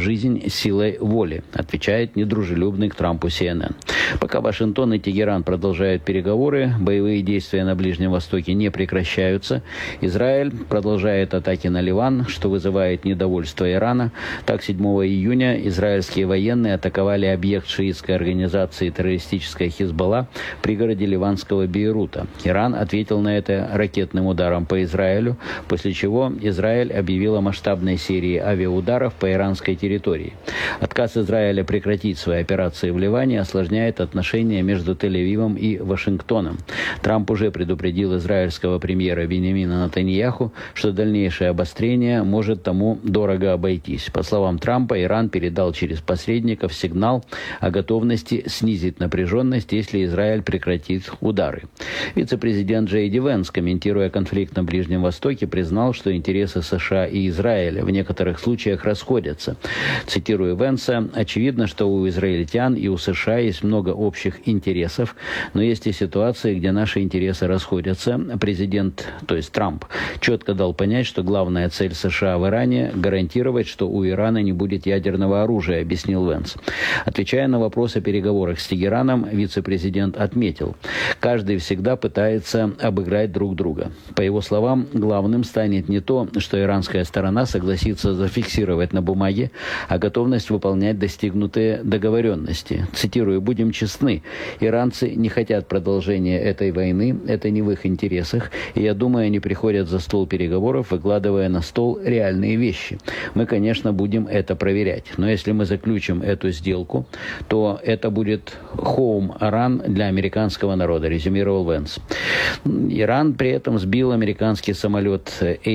жизнь силой воли, отвечает недружелюбный к Трампу CNN. Пока Вашингтон и Тегеран продолжают переговоры, боевые действия на Ближнем Востоке не прекращаются. Израиль продолжает атаки на Ливан, что вызывает недовольство Ирана. Так, 7 июня израильские военные атаковали объект шиитской организации террористической Хизбалла в пригороде ливанского Бейрута. Иран ответил на это ракетным ударом по Израилю, после чего Израиль объявил о масштабной серии авиаударов по иранской территории. Отказ Израиля прекратить свои операции в Ливане осложняет отношения между Тель-Авивом и Вашингтоном. Трамп уже предупредил израильского премьера Биньямина Нетаньяху, что дальнейшее обострение может тому дорого обойтись. По словам Трампа, Иран передал через посредников сигнал о готовности снизить напряженность, если Израиль прекратит удары. Вице-президент Джей Ди Венс, комментируя конфликт на Ближнем Востоке, признал, что интересы США и Израиля в некоторых случаях расходятся. Цитирую Венса: «Очевидно, что у израильтян и у США есть много общих интересов, но есть и ситуации, где наши интересы расходятся». Президент, то есть Трамп, четко дал понять, что главная цель США в Иране – гарантировать, что у Ирана не будет ядерного оружия, объяснил Венс. Отвечая на вопрос о переговорах с Тегераном, вице-президент отметил: каждый всегда пытается обыграть друг друга. По его словам, главным станет не то, что иранская сторона согласится зафиксировать на бумаге, а готовность выполнять достигнутые договоренности. Цитирую: «Будем честны, иранцы не хотят продолжения этой войны, это не в их интересах, и я думаю, они приходят за стол переговоров, выкладывая на стол реальные вещи. Мы, конечно, будем это проверять, но если мы заключим эту сделку, то это будет home run для американского народа», резюмировал Венс. Иран при этом сбил американский самолет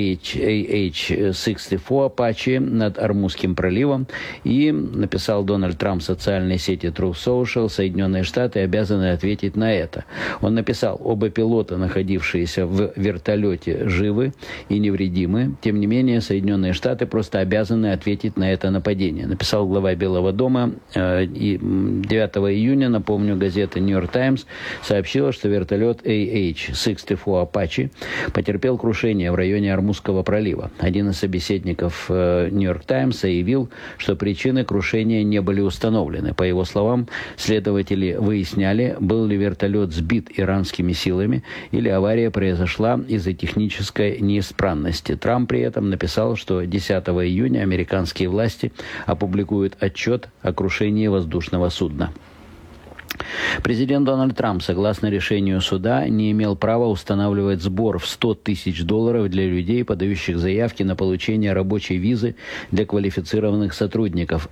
AH-64 Apache над Ормузским проливом, и написал Дональд Трамп в социальной сети Truth Social: «Соединенные Штаты обязаны ответить на это». Он написал: «Оба пилота, находившиеся в вертолете, живы и невредимы. Тем не менее, Соединенные Штаты просто обязаны ответить на это нападение», написал глава Белого дома. И 9 июня, напомню, газета New York Times сообщила, что вертолет AH-64 Apache потерпел крушение в районе Ормузского пролива. Один из собеседников New York Times заявил, что причины крушения не были установлены. По его словам, следователи выясняли, был ли вертолет сбит иранскими силами или авария произошла из-за технической неисправности. Трамп при этом написал, что 10 июня американские власти опубликуют отчет о крушении воздушного судна. Президент Дональд Трамп, согласно решению суда, не имел права устанавливать сбор в $100 тысяч для людей, подающих заявки на получение рабочей визы для квалифицированных сотрудников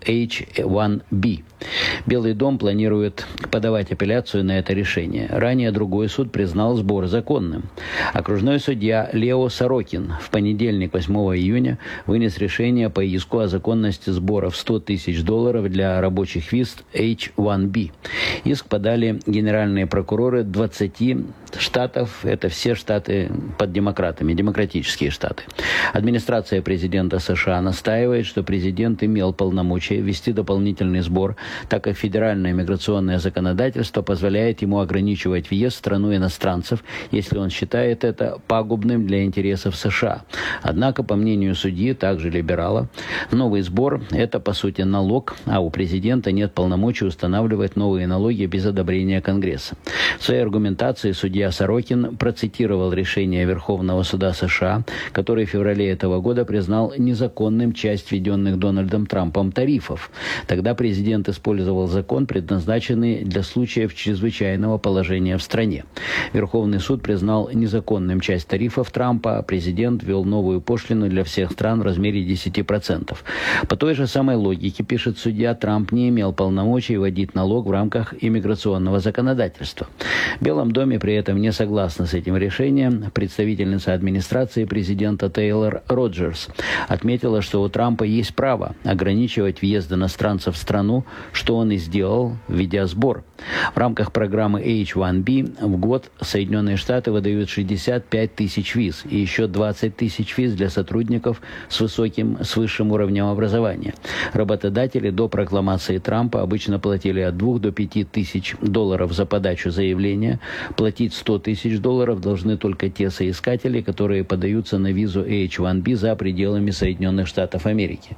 H-1B. Белый дом планирует подавать апелляцию на это решение. Ранее другой суд признал сбор законным. Окружной судья Лео Сорокин в понедельник, 8 июня, вынес решение по иску о законности сбора в $100 тысяч для рабочих виз H-1B. Иск подали генеральные прокуроры 20 штатов, это все штаты под демократами, демократические штаты. Администрация президента США настаивает, что президент имел полномочия ввести дополнительный сбор, так как федеральное миграционное законодательство позволяет ему ограничивать въезд в страну иностранцев, если он считает это пагубным для интересов США. Однако, по мнению судьи, также либерала, новый сбор – это, по сути, налог, а у президента нет полномочий устанавливать новые налоги без одобрения Конгресса. В своей аргументации судья Сорокин процитировал решение Верховного суда США, который в феврале этого года признал незаконным часть введенных Дональдом Трампом тарифов. Тогда президент использовал закон, предназначенный для случаев чрезвычайного положения в стране. Верховный суд признал незаконным часть тарифов Трампа, а президент ввел новую пошлину для всех стран в размере 10%. По той же самой логике, пишет судья, Трамп не имел полномочий вводить налог в рамках иммиграционного законодательства. В Белом доме при этом не согласна с этим решением. Представительница администрации президента Тейлор Роджерс отметила, что у Трампа есть право ограничивать въезд иностранцев в страну, что он и сделал, введя сбор. В рамках программы H-1B в год Соединенные Штаты выдают 65 тысяч виз и еще 20 тысяч виз для сотрудников с высшим уровнем образования. Работодатели до прокламации Трампа обычно платили от 2 до 5 тысяч долларов за подачу заявления. Платить 100 тысяч долларов должны только те соискатели, которые подаются на визу H-1B за пределами Соединенных Штатов Америки.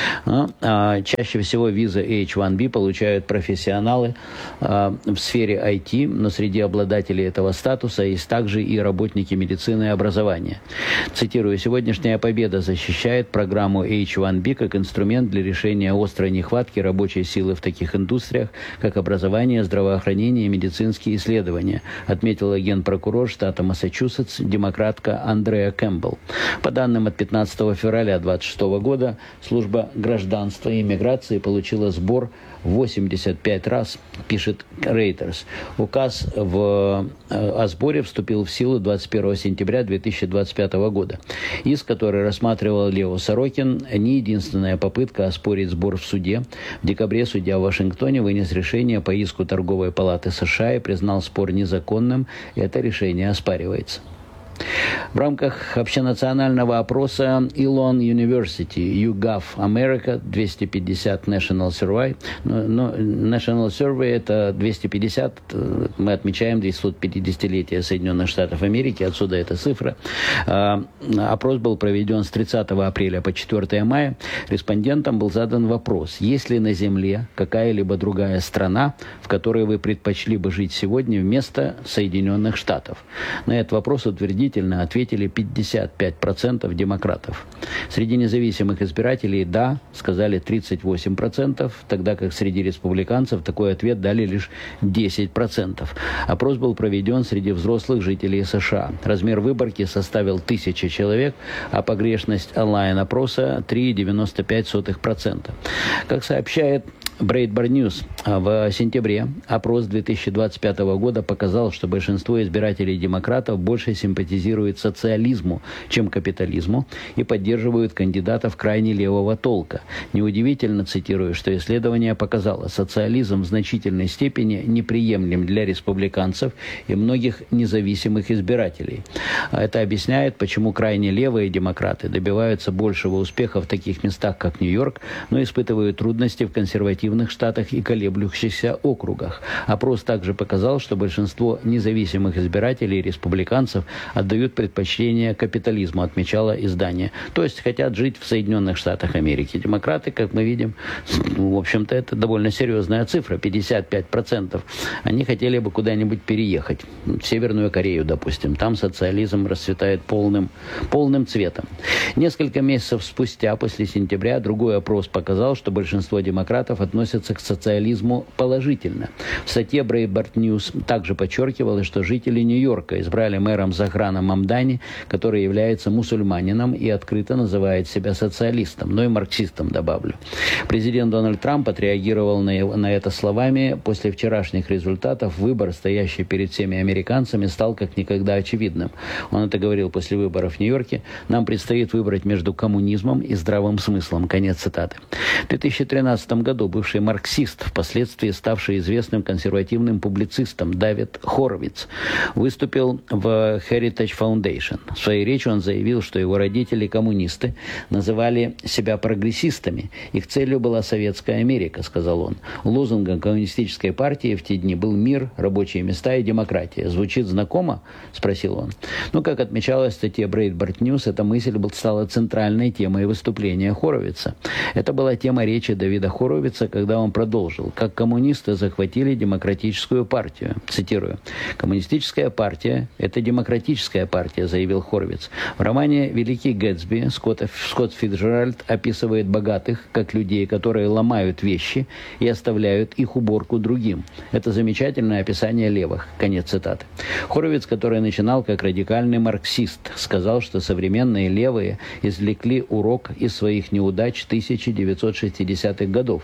Чаще всего визы H-1B получают профессионалы в сфере IT, но среди обладателей этого статуса есть также и работники медицины и образования. Цитирую, «Сегодняшняя победа защищает программу H-1B как инструмент для решения острой нехватки рабочей силы в таких индустриях, как образование, здравоохранение и медицинские исследования», отметила генпрокурор штата Массачусетс, демократка Андреа Кэмпбелл. По данным от 15 февраля 2026 года, служба гражданства и иммиграции получила сбор 85 раз, пишет Reuters. Указ о сборе вступил в силу 21 сентября 2025 года. Иск, который рассматривал Лео Сорокин, не единственная попытка оспорить сбор в суде. В декабре судья в Вашингтоне вынес решение по иску Торговой палаты США и признал спор незаконным. Это решение оспаривается. В рамках общенационального опроса Elon University, YouGov America, 250 National Survey. National Survey – это 250, мы отмечаем 250-летие Соединенных Штатов Америки, отсюда эта цифра. Опрос был проведен с 30 апреля по 4 мая. Респондентам был задан вопрос, есть ли на Земле какая-либо другая страна, в которой вы предпочли бы жить сегодня вместо Соединенных Штатов. На этот вопрос утвердительно ответили 55% демократов. Среди независимых избирателей «да» сказали 38%, тогда как среди республиканцев такой ответ дали лишь 10%. Опрос был проведен среди взрослых жителей США. Размер выборки составил 1000 человек, а погрешность онлайн-опроса 3,95%. Как сообщает Breitbart News, в сентябре опрос 2025 года показал, что большинство избирателей демократов больше симпатизируют социализму, чем капитализму, и поддерживают кандидатов крайне левого толка. Неудивительно, цитирую, что исследование показало, социализм в значительной степени неприемлем для республиканцев и многих независимых избирателей. Это объясняет, почему крайне левые демократы добиваются большего успеха в таких местах, как Нью-Йорк, но испытывают трудности в консервативных штатах и колеблющихся округах. Опрос также показал, что большинство независимых избирателей и республиканцев отдают предпочтение капитализму, отмечало издание. То есть хотят жить в Соединенных Штатах Америки. Демократы, как мы видим, в общем-то, это довольно серьезная цифра, 55%. Они хотели бы куда-нибудь переехать, в Северную Корею, допустим. Там социализм расцветает полным цветом. Несколько месяцев спустя, после сентября, другой опрос показал, что большинство демократов относятся к социализму положительно. В статье Breitbart News также подчеркивалось, что жители Нью-Йорка избрали мэром Захрана Мамдани, который является мусульманином и открыто называет себя социалистом, но и марксистом, добавлю. Президент Дональд Трамп отреагировал на это словами: после вчерашних результатов выбор, стоящий перед всеми американцами, стал как никогда очевидным. Он это говорил после выборов в Нью-Йорке. Нам предстоит выбрать между коммунизмом и здравым смыслом. Конец цитаты. В 2013 году бывший марксист, впоследствии ставший известным консервативным публицистом Дэвид Хоровиц, выступил в Heritage Foundation. В своей речи он заявил, что его родители, коммунисты, называли себя прогрессистами. Их целью была советская Америка, сказал он. Лозунгом коммунистической партии в те дни был мир, рабочие места и демократия. Звучит знакомо? Спросил он. Как отмечалось в статье Breitbart News, эта мысль стала центральной темой выступления Хоровица. Это была тема речи Дэвида Хоровица, когда он продолжил: как коммунисты захватили демократическую партию. Цитирую. «Коммунистическая партия – это демократическая партия», заявил Хоровиц. В романе «Великий Гэтсби» Скотт Фицджеральд описывает богатых как людей, которые ломают вещи и оставляют их уборку другим. Это замечательное описание левых. Конец цитаты. Хоровиц, который начинал как радикальный марксист, сказал, что современные левые извлекли урок из своих неудач 1960-х годов.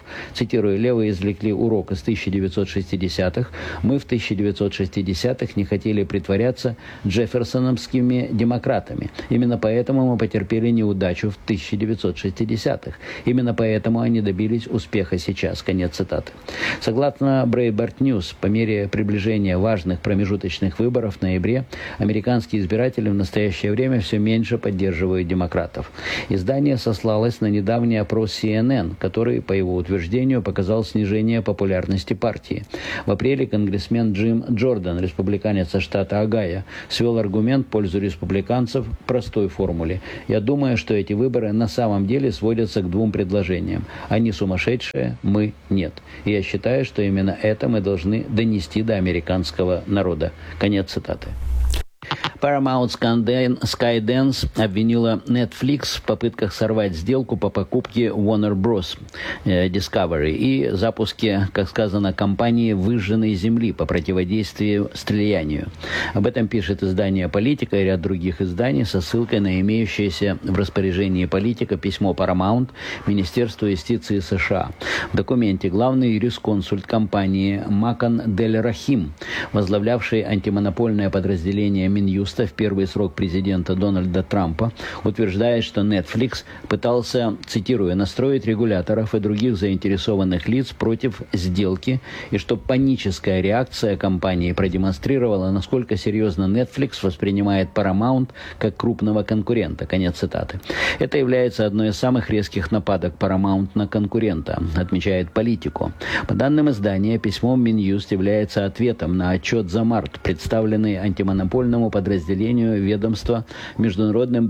цитирую, левые извлекли урок из 1960-х. Мы в 1960-х не хотели притворяться джефферсоновскими демократами. Именно поэтому мы потерпели неудачу в 1960-х. Именно поэтому они добились успеха сейчас. Конец цитаты. Согласно Breitbart News, по мере приближения важных промежуточных выборов в ноябре, американские избиратели в настоящее время все меньше поддерживают демократов. Издание сослалось на недавний опрос CNN, который, по его утверждению, показал снижение популярности партии. В апреле конгрессмен Джим Джордан, республиканец со штата Огайо, свел аргумент в пользу республиканцев к простой формуле. «Я думаю, что эти выборы на самом деле сводятся к двум предложениям. Они сумасшедшие, мы нет. И я считаю, что именно это мы должны донести до американского народа». Конец цитаты. Paramount Skydance обвинила Netflix в попытках сорвать сделку по покупке Warner Bros. Discovery и запуске, как сказано, кампании «Выжженной земли» по противодействию слиянию. Об этом пишет издание «Политика» и ряд других изданий со ссылкой на имеющееся в распоряжении «Политика» письмо Paramount Министерству юстиции США. В документе главный юрисконсульт компании Макан Дель Рахим, возглавлявший антимонопольное подразделение Минюста в первый срок президента Дональда Трампа, утверждает, что Netflix пытался, цитирую, настроить регуляторов и других заинтересованных лиц против сделки, и что паническая реакция компании продемонстрировала, насколько серьезно Netflix воспринимает Paramount как крупного конкурента. Конец цитаты. Это является одной из самых резких нападок Paramount на конкурента, отмечает Политико. По данным издания, письмо Минюст является ответом на отчет за март, представленный антимонопольному подразделению ведомства международным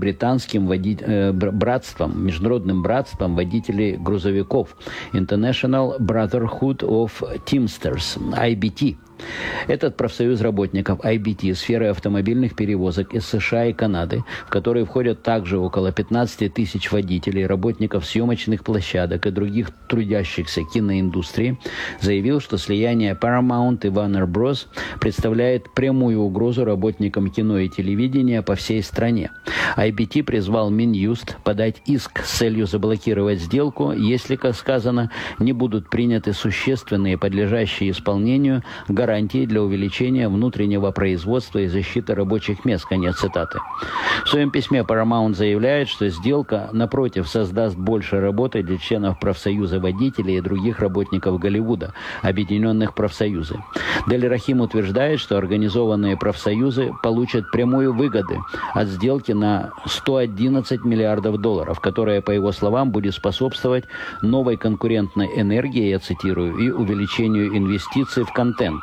братством водителей грузовиков International Brotherhood of Teamsters, IBT. Этот профсоюз работников IBT сферы автомобильных перевозок из США и Канады, в которые входят также около 15 тысяч водителей, работников съемочных площадок и других трудящихся киноиндустрии, заявил, что слияние Paramount и Warner Bros. Представляет прямую угрозу работникам кино и телевидения по всей стране. IBT призвал Минюст подать иск с целью заблокировать сделку, если, как сказано, не будут приняты существенные, подлежащие исполнению гарантии для увеличения внутреннего производства и защиты рабочих мест. Конец цитаты. В своем письме Paramount заявляет, что сделка, напротив, создаст больше работы для членов профсоюза водителей и других работников Голливуда, объединенных профсоюзы. Дель Рахим утверждает, что организованные профсоюзы получат прямую выгоду от сделки на $111 миллиардов, которая, по его словам, будет способствовать новой конкурентной энергии, я цитирую, и увеличению инвестиций в контент.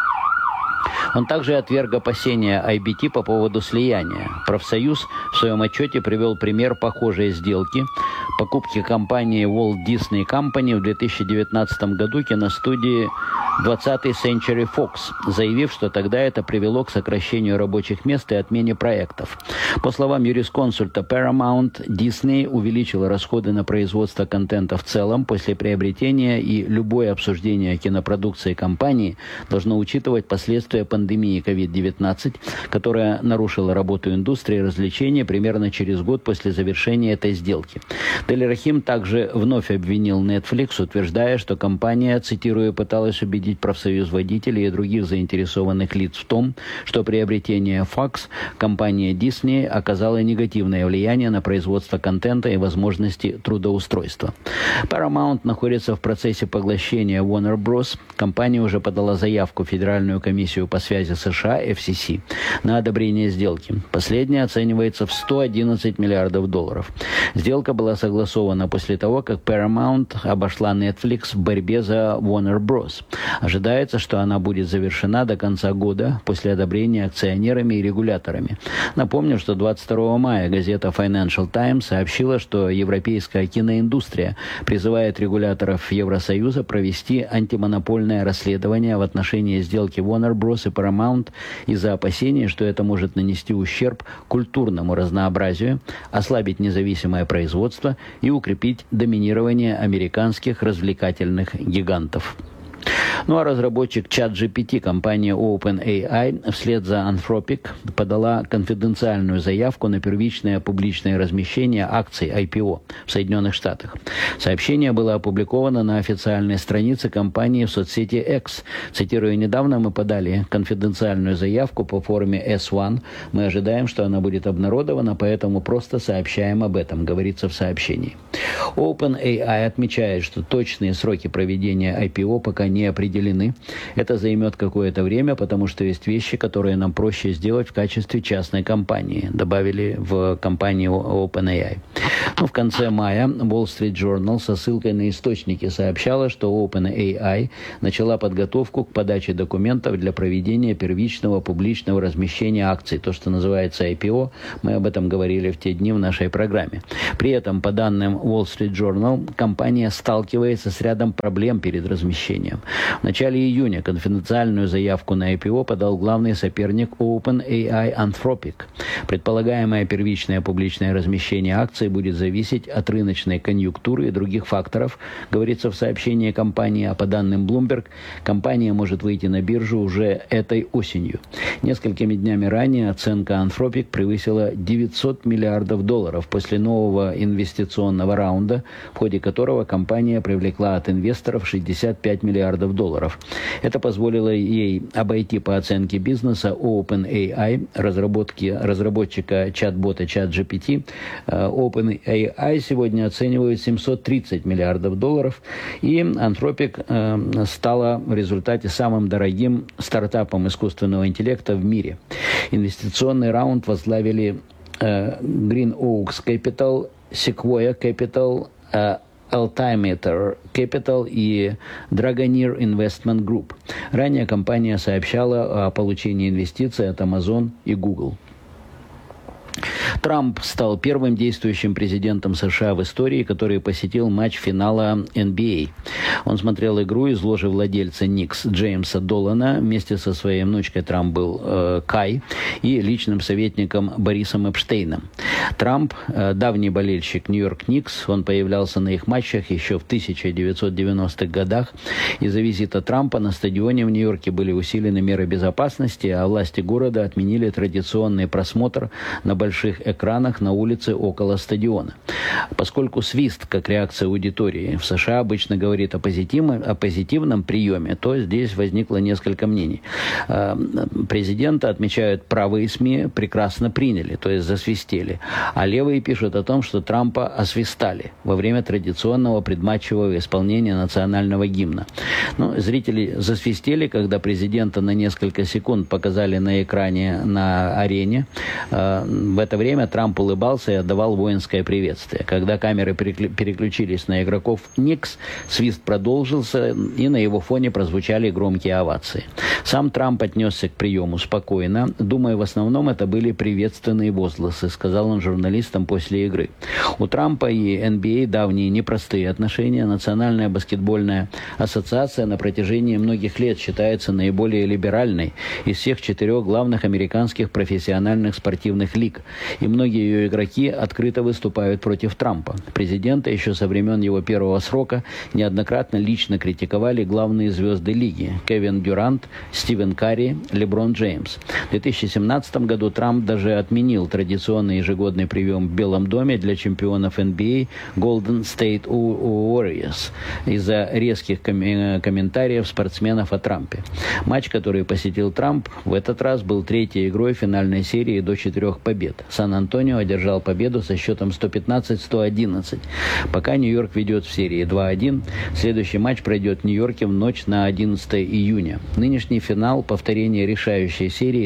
Он также отверг опасения IBT по поводу слияния. Профсоюз в своем отчете привел пример похожей сделки – покупки компании Walt Disney Company в 2019 году киностудии 20th Century Fox, заявив, что тогда это привело к сокращению рабочих мест и отмене проектов. По словам юрисконсульта Paramount, Disney увеличила расходы на производство контента в целом после приобретения, и любое обсуждение кинопродукции компании должно учитывать последствия пандемии COVID-19, которая нарушила работу индустрии развлечений примерно через год после завершения этой сделки. Дель Рахим также вновь обвинил Netflix, утверждая, что компания, цитирую, пыталась убедить профсоюз водителей и других заинтересованных лиц в том, что приобретение Fox компания Disney оказало негативное влияние на производство контента и возможности трудоустройства. Paramount находится в процессе поглощения Warner Bros. Компания уже подала заявку в Федеральную комиссию по связи США, FCC, на одобрение сделки. Последняя оценивается в $111 миллиардов. Сделка была согласована после того, как Paramount обошла Netflix в борьбе за Warner Bros. Ожидается, что она будет завершена до конца года после одобрения акционерами и регуляторами. Напомню, что 22 мая газета Financial Times сообщила, что европейская киноиндустрия призывает регуляторов Евросоюза провести антимонопольное расследование в отношении сделки Warner Bros. И Paramount из-за опасений, что это может нанести ущерб культурному разнообразию, ослабить независимое производство и укрепить доминирование американских развлекательных гигантов. Ну а разработчик ChatGPT, компания OpenAI, вслед за Anthropic подала конфиденциальную заявку на первичное публичное размещение акций IPO в Соединенных Штатах. Сообщение было опубликовано на официальной странице компании в соцсети X. Цитирую, недавно мы подали конфиденциальную заявку по форме S1. Мы ожидаем, что она будет обнародована, поэтому просто сообщаем об этом, говорится в сообщении. OpenAI отмечает, что точные сроки проведения IPO пока не определены. Это займет какое-то время, потому что есть вещи, которые нам проще сделать в качестве частной компании, добавили в компании OpenAI. Ну, в конце мая Wall Street Journal со ссылкой на источники сообщала, что OpenAI начала подготовку к подаче документов для проведения первичного публичного размещения акций, то, что называется IPO. Мы об этом говорили в те дни в нашей программе. При этом, по данным Wall Street Journal, компания сталкивается с рядом проблем перед размещением. В начале июня конфиденциальную заявку на IPO подал главный соперник OpenAI Anthropic. Предполагаемое первичное публичное размещение акций будет зависеть от рыночной конъюнктуры и других факторов, говорится в сообщении компании, а по данным Bloomberg, компания может выйти на биржу уже этой осенью. Несколькими днями ранее оценка Anthropic превысила $900 миллиардов после нового инвестиционного раунда, в ходе которого компания привлекла от инвесторов $65 миллиардов. Это позволило ей обойти по оценке бизнеса OpenAI, разработчика чат-бота ChatGPT. OpenAI сегодня оценивают $730 миллиардов, и Anthropic стала в результате самым дорогим стартапом искусственного интеллекта в мире. Инвестиционный раунд возглавили Green Oaks Capital, Sequoia Capital, Altimeter Capital и Dragoneer Investment Group. Ранее компания сообщала о получении инвестиций от Amazon и Google. Трамп стал первым действующим президентом США в истории, который посетил матч финала NBA. Он смотрел игру из ложи владельца Никс Джеймса Долана. Вместе со своей внучкой Трамп был Кай и личным советником Борисом Эпштейном. Трамп, давний болельщик Нью-Йорк Никс, он появлялся на их матчах еще в 1990-х годах. Из-за визита Трампа на стадионе в Нью-Йорке были усилены меры безопасности, а власти города отменили традиционный просмотр на больших экранах на улице около стадиона. Поскольку свист, как реакция аудитории, в США обычно говорит о позитивном приеме, то здесь возникло несколько мнений. Президента, отмечают правые СМИ, прекрасно приняли, то есть засвистели. А левые пишут о том, что Трампа освистали во время традиционного предматчевого исполнения национального гимна. Ну, зрители засвистели, когда президента на несколько секунд показали на экране на арене. В это время Трамп улыбался и отдавал воинское приветствие. Когда камеры переключились на игроков Никс, свист продолжился, и на его фоне прозвучали громкие овации. Сам Трамп отнесся к приему спокойно. Думаю, в основном это были приветственные возгласы, сказал он журналистам после игры. У Трампа и NBA давние непростые отношения. Национальная баскетбольная ассоциация на протяжении многих лет считается наиболее либеральной из всех 4 главных американских профессиональных спортивных лиг. И многие ее игроки открыто выступают против Трампа. Президента еще со времен его первого срока неоднократно лично критиковали главные звезды лиги: Кевин Дюрант, Стивен Карри, Леброн Джеймс. В 2017 году Трамп даже отменил традиционный ежегодный прием в Белом доме для чемпионов NBA Golden State Warriors из-за резких комментариев спортсменов о Трампе. Матч, который посетил Трамп, в этот раз был 3-й игрой финальной серии до 4 побед. Сан-Антонио одержал победу со счетом 115-111. Пока Нью-Йорк ведет в серии 2-1. Следующий матч пройдет в Нью-Йорке в ночь на 11 июня. Нынешний финал – повторение решающей серии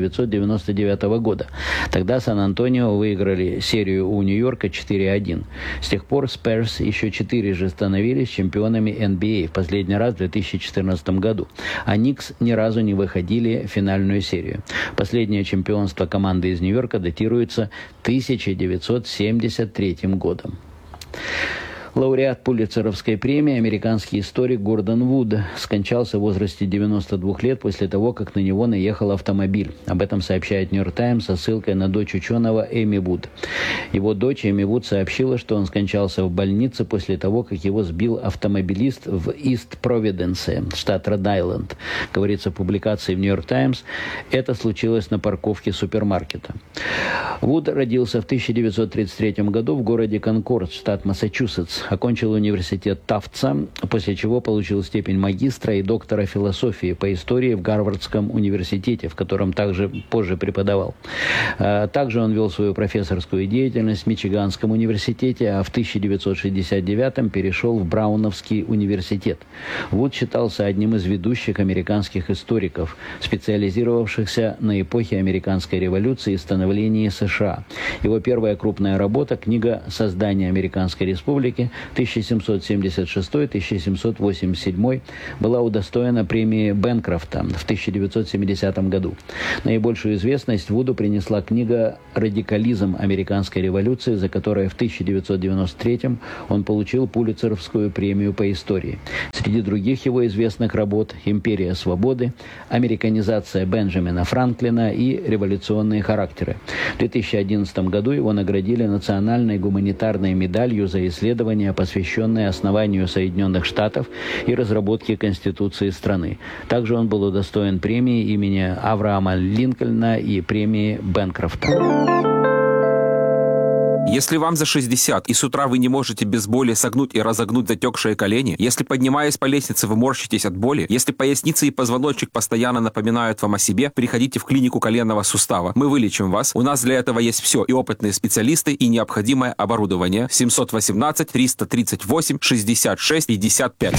1999 года. Тогда Сан-Антонио выиграли серию у Нью-Йорка 4-1. С тех пор Спэрс еще 4 становились чемпионами NBA, в последний раз в 2014 году. А Никс ни разу не выходили в финальную серию. Последнее чемпионство команды из Нью-Йорка датируется 1973 годом. Лауреат Пулитцеровской премии, американский историк Гордон Вуд скончался в возрасте 92 лет после того, как на него наехал автомобиль. Об этом сообщает «Нью-Йорк Таймс» со ссылкой на дочь ученого Эми Вуд. Его дочь Эми Вуд сообщила, что он скончался в больнице после того, как его сбил автомобилист в Ист-Провиденсе, штат Род-Айленд. Говорится в публикации в «Нью-Йорк Таймс». Это случилось на парковке супермаркета. Вуд родился в 1933 году в городе Конкорд, штат Массачусетс. Окончил университет Тафтса, после чего получил степень магистра и доктора философии по истории в Гарвардском университете, в котором также позже преподавал. Также он вел свою профессорскую деятельность в Мичиганском университете, а в 1969-м перешел в Брауновский университет. Вуд считался одним из ведущих американских историков, специализировавшихся на эпохе американской революции и становлении США. Его первая крупная работа, книга «Создание Американской республики» 1776-1787, была удостоена премии Бэнкрофта в 1970 году. Наибольшую известность Вуду принесла книга «Радикализм американской революции», за которой в 1993 он получил Пулитцеровскую премию по истории. Среди других его известных работ «Империя свободы», «Американизация Бенджамина Франклина» и «Революционные характеры». В 2011 году его наградили национальной гуманитарной медалью за исследования, посвященные основанию Соединенных Штатов и разработке Конституции страны. Также он был удостоен премии имени Авраама Линкольна и премии Бэнкрофта. Если вам за 60 и с утра вы не можете без боли согнуть и разогнуть затекшие колени, если, поднимаясь по лестнице, вы морщитесь от боли, если поясница и позвоночник постоянно напоминают вам о себе, приходите в клинику коленного сустава. Мы вылечим вас. У нас для этого есть все. И опытные специалисты, и необходимое оборудование. 718-338-66-55.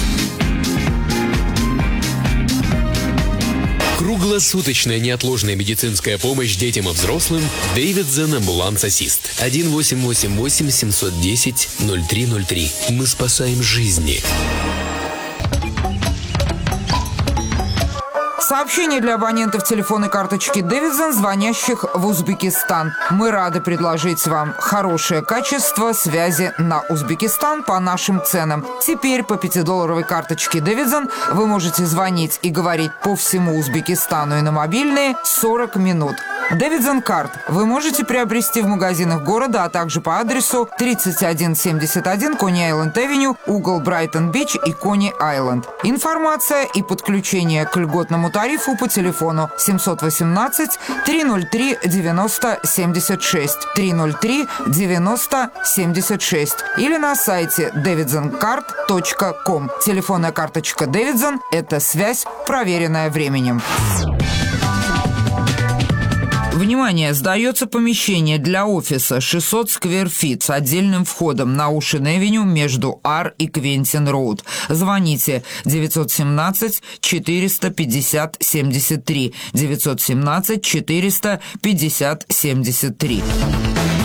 Круглосуточная неотложная медицинская помощь детям и взрослым. Davidson Ambulance Assist. 1-888-710-0303. Мы спасаем жизни. Сообщение для абонентов телефонной карточки Davidson, звонящих в Узбекистан. Мы рады предложить вам хорошее качество связи на Узбекистан по нашим ценам. Теперь по $5 карточке Davidson вы можете звонить и говорить по всему Узбекистану и на мобильные 40 минут. Davidson Card вы можете приобрести в магазинах города, а также по адресу 3171 Кони-Айленд-Авеню, угол Брайтон-Бич и Кони-Айленд. Информация и подключение к льготному тарифу по телефону 718-303-9076, 303-9076 или на сайте davidsoncard.com. Телефонная карточка Davidson – это связь, проверенная временем. Внимание! Сдается помещение для офиса 600 сквер-фит с отдельным входом на Оушен-Авеню между Ар и Квентин-Роуд. Звоните 917-450-73. 917-450-73.